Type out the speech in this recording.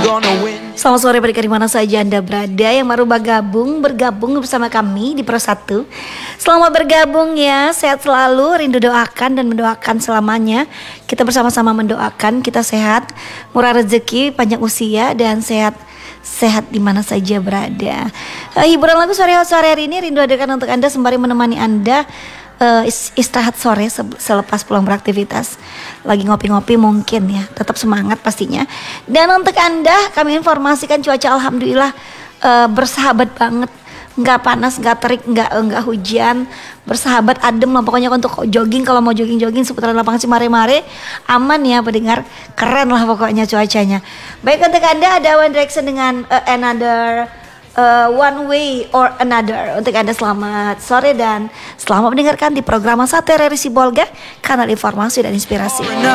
Selamat sore berikan di mana saja Anda berada yang baru bergabung bersama kami di Pro 1. Selamat bergabung ya, sehat selalu, rindu doakan dan mendoakan selamanya. Kita bersama-sama mendoakan kita sehat, murah rezeki, panjang usia dan sehat di mana saja berada. Hiburan lagu sore hari ini rindu hadirkan untuk Anda sembari menemani Anda istirahat sore selepas pulang beraktivitas. Lagi ngopi-ngopi mungkin ya, tetap semangat pastinya. Dan untuk Anda kami informasikan cuaca alhamdulillah bersahabat banget. Nggak panas, nggak terik, nggak hujan, bersahabat, adem lah pokoknya untuk jogging. Kalau mau jogging seputaran lapangan Cimare-Mare aman ya pendengar, keren lah pokoknya cuacanya. Baik, untuk Anda ada One Direction dengan Another One Way or Another. Untuk Anda selamat sore dan selamat mendengarkan di program 1 RRI Sibolga, kanal informasi dan inspirasi.